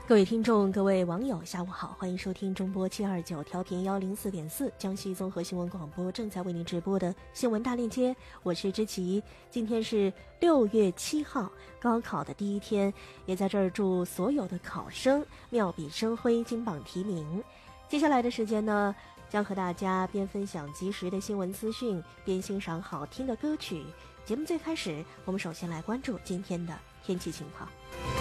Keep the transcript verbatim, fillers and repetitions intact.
各位听众，各位网友，下午好，欢迎收听中波七二九调频幺零四点四江西综合新闻广播正在为您直播的新闻大链接，我是知琪。今天是六月七号，高考的第一天，也在这儿祝所有的考生妙笔生辉，金榜题名。接下来的时间呢，将和大家边分享及时的新闻资讯，边欣赏好听的歌曲。节目最开始，我们首先来关注今天的天气情况。